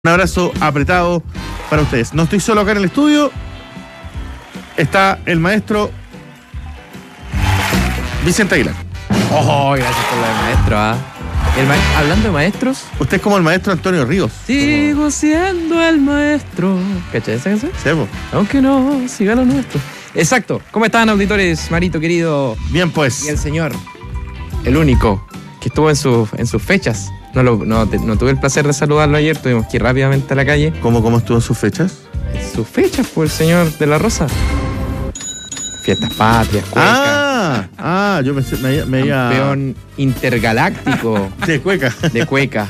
Un abrazo apretado para ustedes. No estoy solo acá en el estudio. Está el maestro Vicente Aguilar. Oh, gracias por lo del maestro, hablando de maestros. Usted es como el maestro Antonio Ríos. Sigo siendo el maestro. ¿Cachai esa canción? Sí, po. Aunque no siga lo nuestro. Exacto. ¿Cómo están, auditores? Marito querido. Bien, pues. Y el señor, el único, que estuvo en sus fechas. No tuve el placer de saludarlo ayer. Tuvimos que ir rápidamente a la calle. ¿Cómo estuvo en sus fechas? En sus fechas, por el señor de la Rosa. Fiestas patrias, cueca. Yo pensé, me iba... Campeón intergaláctico. De cueca. De cueca.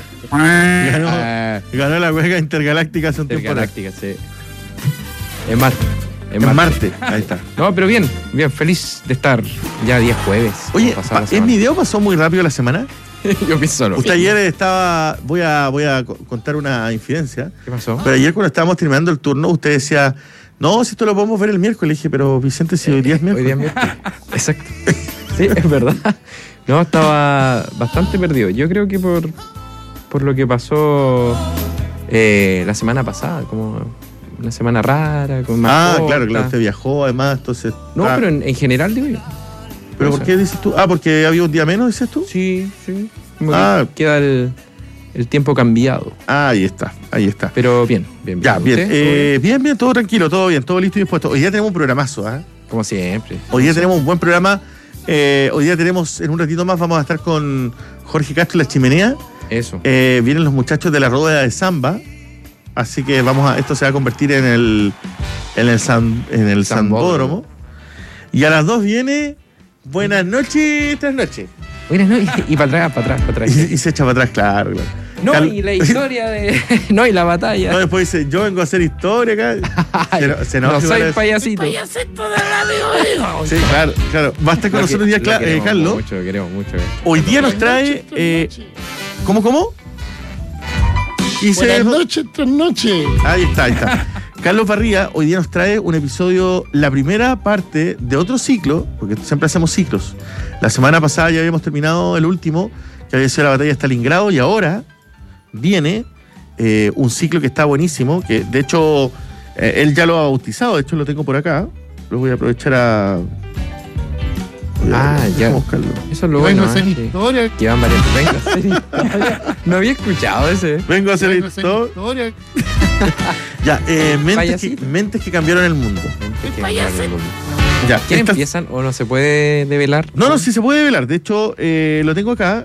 Ganó la cueca intergaláctica hace un tiempo. Intergaláctica, sí. En Marte. En Marte. Ahí está. No, pero bien, feliz de estar ya día jueves. Oye, ¿en mi video pasó muy rápido la semana? Yo pienso lo Usted ayer estaba... Voy a contar una infidencia. ¿Qué pasó? Pero ayer cuando estábamos terminando el turno, usted decía... No, si esto lo podemos ver el miércoles. Le dije, pero Vicente, si hoy día es miércoles. Hoy día es miércoles. Exacto. Sí, es verdad. No, estaba bastante perdido. Yo creo que por lo que pasó la semana pasada, como una semana rara, con más claro, usted viajó además, entonces... No, pero en general digo yo. ¿Pero por qué dices tú? Porque había un día menos, dices tú. Sí. Como que queda el tiempo cambiado. Ahí está. Pero bien. Ya, bien. Bien, todo tranquilo, todo bien, todo listo y dispuesto. Hoy día tenemos un programazo, Como siempre. Hoy día tenemos un buen programa. Hoy día tenemos, en un ratito más, vamos a estar con Jorge Castro y La Chimenea. Eso. Vienen los muchachos de la rueda de samba. Así que esto se va a convertir en el Sambódromo. Y a las 2 viene Buenas noches, tras noches. Buenas noches. Y para atrás. Y se echa para atrás, claro. No, y la historia de... No, y la batalla. No, después dice, yo vengo a hacer historia acá. No soy payasito. Payasito de radio. Sí, claro. Va a estar con nosotros un día, Carlos. Lo queremos mucho. Hoy día nos trae... ¿Cómo? Buenas noches, tras noches. Ahí está. Carlos Barría hoy día nos trae un episodio, la primera parte de otro ciclo, porque siempre hacemos ciclos. La semana pasada ya habíamos terminado el último, que había sido la batalla de Stalingrado, y ahora viene un ciclo que está buenísimo, que de hecho él ya lo ha bautizado, de hecho lo tengo por acá. Lo voy a aprovechar ya. Buscarlo. Eso es lo bueno. Vengo a hacer historia. Que van variando. Vengo a hacer historia. No había escuchado ese. Vengo a hacer historia. Ya, mentes que cambiaron el mundo. Ya, ¿Quién empiezan o no se puede develar? No, sí se puede develar. De hecho, lo tengo acá.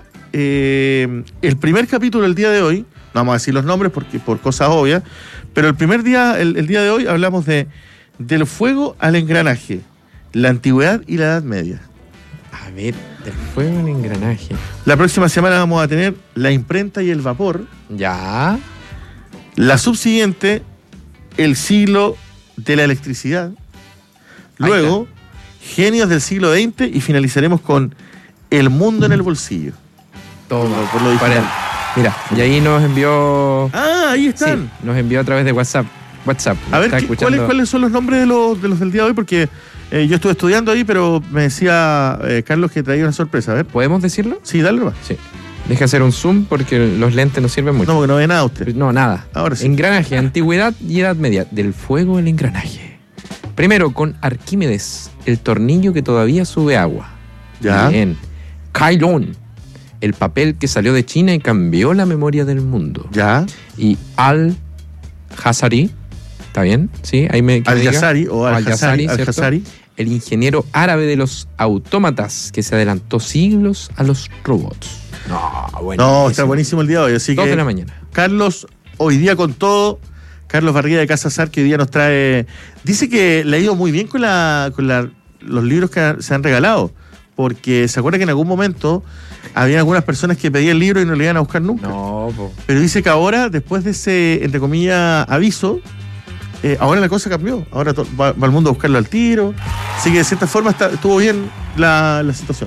El primer capítulo del día de hoy, no vamos a decir los nombres por cosas obvias, pero el primer día, el día de hoy, hablamos del fuego al engranaje, la antigüedad y la Edad Media. A ver, del fuego al engranaje. La próxima semana vamos a tener la imprenta y el vapor. Ya. La subsiguiente, el siglo de la electricidad. Luego, genios del siglo XX y finalizaremos con el mundo en el bolsillo. Toma, por lo digital. Mira, y ahí nos envió... Ahí están. Sí, nos envió a través de WhatsApp. A ver, ¿cuáles son los nombres de los del día de hoy? Porque yo estuve estudiando ahí, pero me decía Carlos que traía una sorpresa. A ver. ¿Podemos decirlo? Sí, dale nomás. Sí. Deja hacer un zoom porque los lentes no sirven mucho. No, porque no ve nada usted. No, nada. Ahora sí. Engranaje, antigüedad y edad media. Del fuego al engranaje. Primero, con Arquímedes, el tornillo que todavía sube agua. Ya. Bien. Cailón, el papel que salió de China y cambió la memoria del mundo. Ya. Y Al-Jazari, ¿está bien? Sí, ahí me... Al-Jazari o Al-Jazari, Al-Jazari. El ingeniero árabe de los autómatas que se adelantó siglos a los robots. No, está buenísimo el día de hoy. Así 2 que de la mañana. Carlos, hoy día con todo. Carlos Barría de Casa Sar, que hoy día nos trae... Dice que le ha ido muy bien con los libros que se han regalado. Porque se acuerda que en algún momento había algunas personas que pedían el libro y no le iban a buscar nunca. No, Pero dice que ahora, después de ese, entre comillas, aviso, ahora la cosa cambió. Ahora va el mundo a buscarlo al tiro. Así que de cierta forma estuvo bien la situación.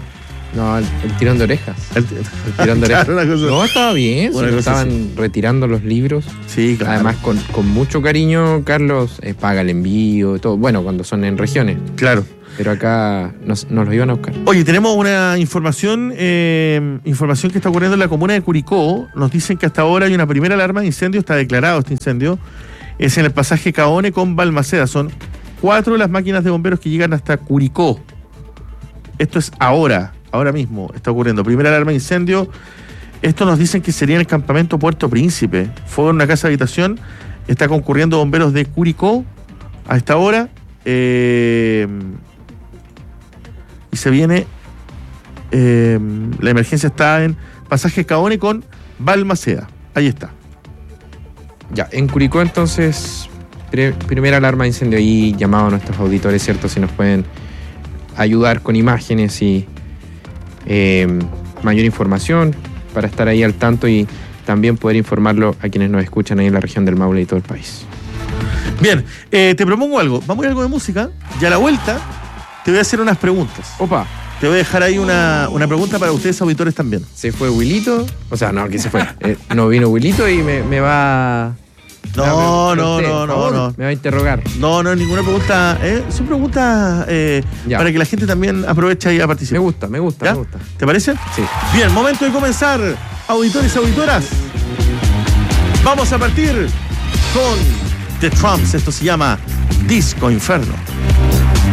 No, el tirón de orejas. El tirón de orejas. Claro, una cosa- No, estaba bien. una Sí, cosa estaban retirando los libros. Sí, claro. Además, con mucho cariño, Carlos paga el envío y todo. Bueno, cuando son en regiones. Claro. Pero acá nos los iban a buscar. Oye, tenemos una información que está ocurriendo en la comuna de Curicó. Nos dicen que hasta ahora hay una primera alarma de incendio, está declarado este incendio. Es en el pasaje Caone con Balmaceda. Son 4 las máquinas de bomberos que llegan hasta Curicó. Esto es ahora mismo está ocurriendo. Primera alarma de incendio. Esto nos dicen que sería en el campamento Puerto Príncipe. Fuego en una casa de habitación. Está concurriendo bomberos de Curicó a esta hora. Y se viene, la emergencia está en pasaje Caone con Balmaceda. Ahí está. Ya, en Curicó entonces, primera alarma de incendio ahí, llamado a nuestros auditores, ¿cierto? Si nos pueden ayudar con imágenes y mayor información para estar ahí al tanto y también poder informarlo a quienes nos escuchan ahí en la región del Maule y todo el país. Bien, te propongo algo. Vamos a ir a algo de música y a la vuelta te voy a hacer unas preguntas. Opa, Te voy a dejar ahí una pregunta para ustedes auditores también. se fue Wilito, o sea, no, que se fue. No vino Wilito y me va... No, pero no, usted, no, por no, favor, no. me va a interrogar. No, ninguna pregunta. Son preguntas Ya. para que la gente también aproveche y a Me participar. gusta, me gusta, ¿Ya? me gusta. ¿Te parece? Sí. Bien, momento de comenzar, auditores y auditoras. Vamos a partir con The Trumps. Esto se llama Disco Inferno.